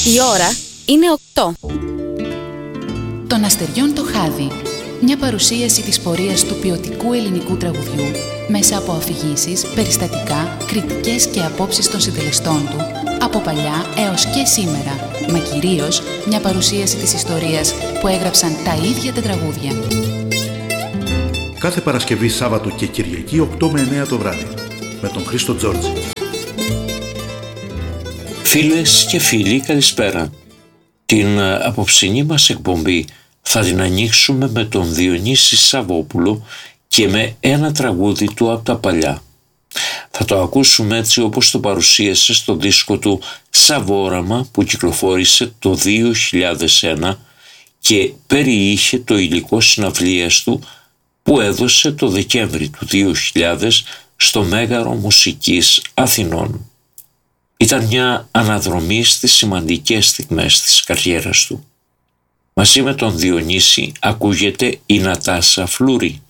Η ώρα είναι 8. Των αστεριών το χάδι. Μια παρουσίαση της πορείας του ποιοτικού ελληνικού τραγουδιού μέσα από αφηγήσεις, περιστατικά, κριτικές και απόψεις των συντελεστών του από παλιά έως και σήμερα, μα κυρίως μια παρουσίαση της ιστορίας που έγραψαν τα ίδια τα τραγούδια. Κάθε Παρασκευή, Σάββατο και Κυριακή 8 με 9 το βράδυ με τον Χρήστο Τζόρτζη. Φίλες και φίλοι, καλησπέρα. Την απόψινή μας εκπομπή θα την ανοίξουμε με τον Διονύση Σαββόπουλο και με ένα τραγούδι του από τα παλιά. Θα το ακούσουμε έτσι όπως το παρουσίασε στο δίσκο του Σαβόραμα που κυκλοφόρησε το 2001 και περιείχε το υλικό συναυλίας του που έδωσε το Δεκέμβρη του 2000 στο Μέγαρο Μουσικής Αθηνών. Ήταν μια αναδρομή στις σημαντικές στιγμές της καριέρας του. Μαζί με τον Διονύση ακούγεται η Νατάσα Φλούρη.